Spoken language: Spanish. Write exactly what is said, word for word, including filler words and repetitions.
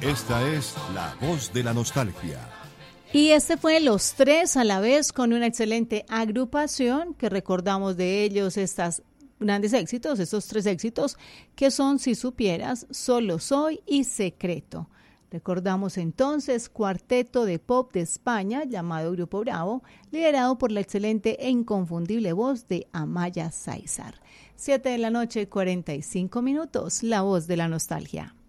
Esta es La Voz de la Nostalgia. Y este fue Los Tres a la Vez, con una excelente agrupación que recordamos de ellos estas grandes éxitos, estos tres éxitos que son Si Supieras, Solo Soy y Secreto. Recordamos entonces Cuarteto de Pop de España, llamado Grupo Bravo, liderado por la excelente e inconfundible voz de Amaya Sáizar. Siete de la noche, cuarenta y cinco minutos, La Voz de la Nostalgia.